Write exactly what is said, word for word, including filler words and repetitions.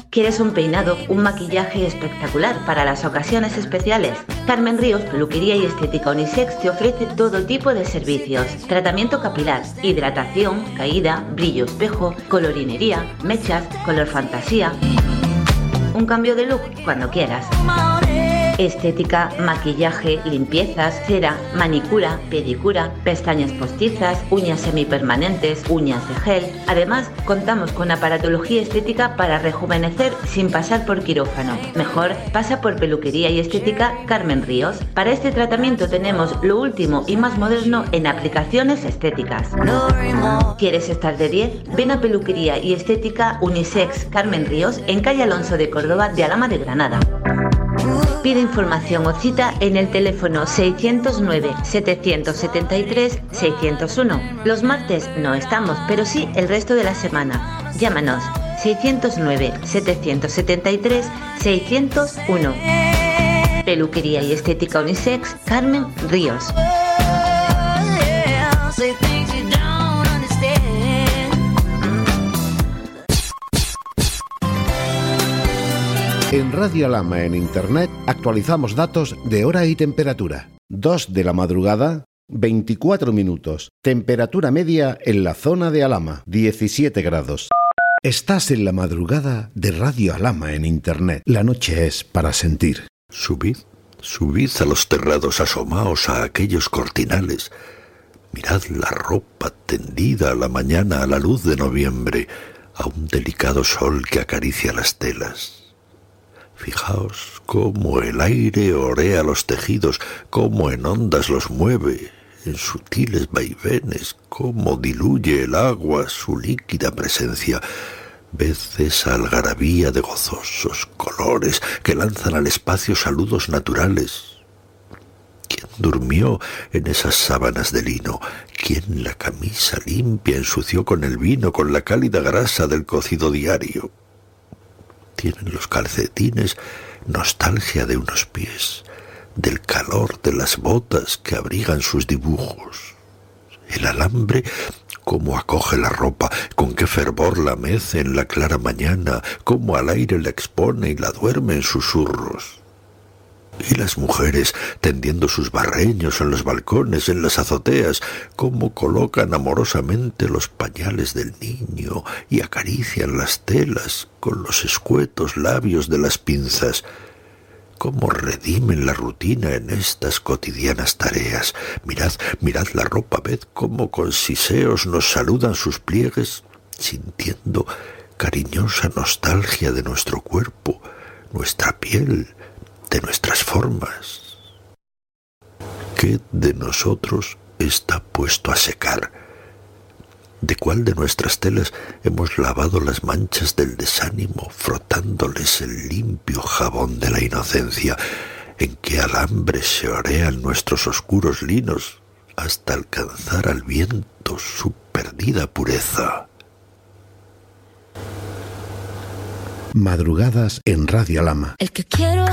¿Quieres un peinado, un maquillaje espectacular para las ocasiones especiales? Carmen Ríos Peluquería y Estética Unisex te ofrece todo tipo de servicios. Tratamiento capilar, hidratación, caída, brillo espejo, colorinería, mechas, color fantasía. Un cambio de look cuando quieras. Estética, maquillaje, limpiezas, cera, manicura, pedicura, pestañas postizas, uñas semipermanentes, uñas de gel. Además, contamos con aparatología estética para rejuvenecer sin pasar por quirófano. Mejor, pasa por Peluquería y Estética Carmen Ríos. Para este tratamiento tenemos lo último y más moderno en aplicaciones estéticas. ¿Quieres estar de diez? Ven a Peluquería y Estética Unisex Carmen Ríos en calle Alonso de Córdoba de Alhama de Granada. Pide información o cita en el teléfono seiscientos nueve, setecientos setenta y tres, seiscientos uno. Los martes no estamos, pero sí el resto de la semana. Llámanos seiscientos nueve, setecientos setenta y tres, seiscientos uno. Peluquería y Estética Unisex Carmen Ríos. En Radio Alhama en Internet actualizamos datos de hora y temperatura. dos de la madrugada, veinticuatro minutos. Temperatura media en la zona de Alhama, diecisiete grados. Estás en la madrugada de Radio Alhama en Internet. La noche es para sentir. Subid, subid a los terrados, asomaos a aquellos cortinales. Mirad la ropa tendida a la mañana a la luz de noviembre, a un delicado sol que acaricia las telas. Fijaos cómo el aire orea los tejidos, cómo en ondas los mueve, en sutiles vaivenes, cómo diluye el agua su líquida presencia. Ved esa algarabía de gozosos colores que lanzan al espacio saludos naturales. ¿Quién durmió en esas sábanas de lino? ¿Quién la camisa limpia ensució con el vino, con la cálida grasa del cocido diario? Tienen los calcetines nostalgia de unos pies, del calor de las botas que abrigan sus dibujos. El alambre, cómo acoge la ropa, con qué fervor la mece en la clara mañana, cómo al aire la expone y la duerme en susurros. Y las mujeres, tendiendo sus barreños en los balcones, en las azoteas, cómo colocan amorosamente los pañales del niño y acarician las telas con los escuetos labios de las pinzas. Cómo redimen la rutina en estas cotidianas tareas. Mirad, mirad la ropa, ved cómo con siseos nos saludan sus pliegues, sintiendo cariñosa nostalgia de nuestro cuerpo, nuestra piel, de nuestras formas. ¿Qué de nosotros está puesto a secar? ¿De cuál de nuestras telas hemos lavado las manchas del desánimo, frotándoles el limpio jabón de la inocencia? ¿En qué alambre se orean nuestros oscuros linos hasta alcanzar al viento su perdida pureza? Madrugadas en Radio Alhama. El que quiero